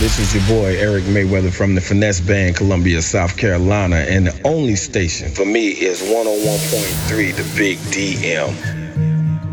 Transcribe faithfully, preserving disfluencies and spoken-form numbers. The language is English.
This is your boy Eric Mayweather from the Finesse Band, Columbia, South Carolina, and the only station for me is one oh one point three, the Big D M.